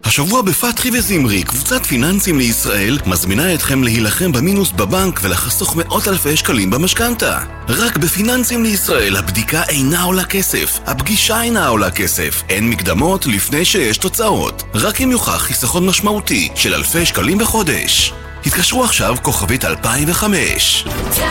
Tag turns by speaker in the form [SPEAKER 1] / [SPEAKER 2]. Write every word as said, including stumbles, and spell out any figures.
[SPEAKER 1] השבוע בפתחי וזמרי, קבוצת פיננסים לישראל, מזמינה אתכם להילחם במינוס בבנק ולחסוך מאות אלפי שקלים במשכנתה. רק בפיננסים לישראל הבדיקה אינה עולה כסף, הפגישה אינה עולה כסף, אין מקדמות לפני שיש תוצאות. רק אם יוכח חיסכון משמעותי של אלפי שקלים בחודש. התקשרו עכשיו כוכבית אלפיים וחמש.